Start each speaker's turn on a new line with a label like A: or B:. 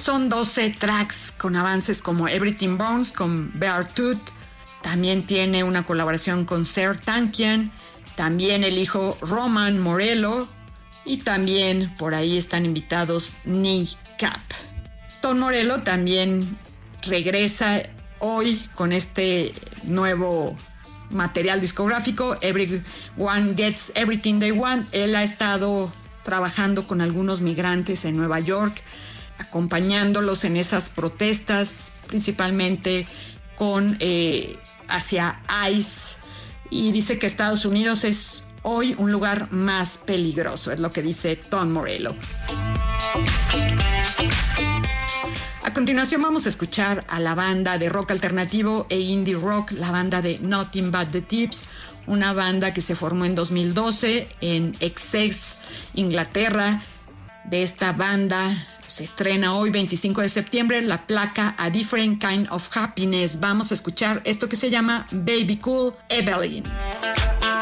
A: Son 12 tracks con avances como Everything Burns con Beartooth. También tiene una colaboración con Serj Tankian. También el hijo Roman Morello. Y también por ahí están invitados Nick Cap. Tom Morello también regresa hoy con este nuevo material discográfico, Everyone Gets Everything They Want. Él ha estado trabajando con algunos migrantes en Nueva York, acompañándolos en esas protestas, principalmente con hacia ICE, y dice que Estados Unidos es hoy un lugar más peligroso, es lo que dice Tom Morello. A continuación vamos a escuchar a la banda de rock alternativo e indie rock, la banda de Nothing But The Tips, una banda que se formó en 2012 en Essex, Inglaterra. De esta banda se estrena hoy 25 de septiembre la placa A Different Kind of Happiness. Vamos a escuchar esto que se llama Baby Cool Evelyn.